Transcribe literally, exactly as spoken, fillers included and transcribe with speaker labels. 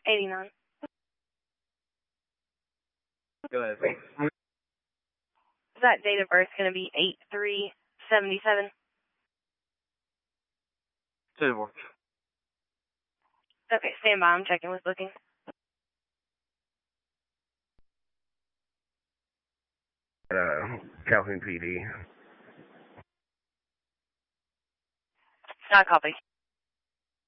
Speaker 1: eighty-nine.
Speaker 2: Go ahead.
Speaker 1: Is that date of birth going to be eight three seventy-seven?
Speaker 2: Suitable.
Speaker 1: Okay, stand by. I'm checking with booking.
Speaker 3: Uh, Calhoun P D.
Speaker 1: Not copy.